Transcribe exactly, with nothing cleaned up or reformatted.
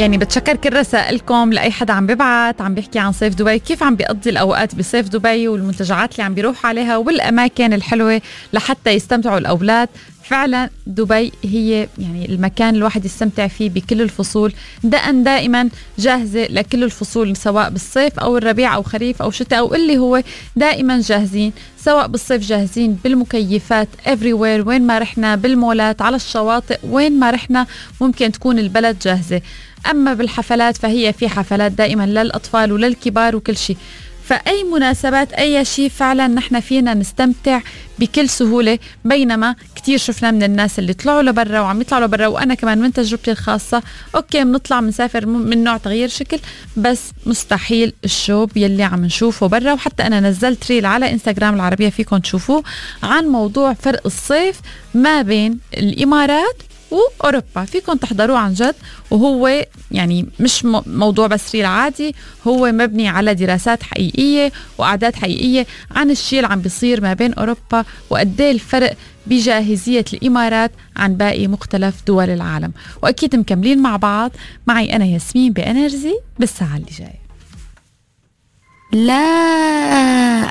يعني بتشكر كل رسائلكم لأي حدا عم ببعت عم بيحكي عن صيف دبي، كيف عم بيقضي الأوقات بصيف دبي والمنتجعات اللي عم بيروح عليها والأماكن الحلوة لحتى يستمتعوا الأولاد. فعلا دبي هي يعني المكان الواحد يستمتع فيه بكل الفصول، دائما دائما جاهزة لكل الفصول، سواء بالصيف أو الربيع أو خريف أو شتاء أو اللي هو، دائما جاهزين. سواء بالصيف جاهزين بالمكيفات everywhere، وين ما رحنا بالمولات على الشواطئ، وين ما رحنا ممكن تكون البلد جاهزة. أما بالحفلات فهي في حفلات دائما للأطفال وللكبار وكل شيء. فأي مناسبات أي شيء فعلا نحن فينا نستمتع بكل سهولة. بينما كتير شفنا من الناس اللي طلعوا لبرا وعم يطلعوا لبرا، وأنا كمان من تجربتي الخاصة أوكي بنطلع منسافر من نوع تغيير شكل، بس مستحيل الشوب يلي عم نشوفه برا. وحتى أنا نزلت ريل على إنستغرام العربية فيكم تشوفوه عن موضوع فرق الصيف ما بين الإمارات وأوروبا، فيكم تحضروه عن جد. وهو يعني مش موضوع بس ريل عادي، هو مبني على دراسات حقيقية وأعداد حقيقية عن الشيء اللي عم بيصير ما بين أوروبا وقديه الفرق بجاهزية الإمارات عن باقي مختلف دول العالم. وأكيد مكملين مع بعض. معي أنا ياسمين بإنرجي بالساعة اللي جاية. لا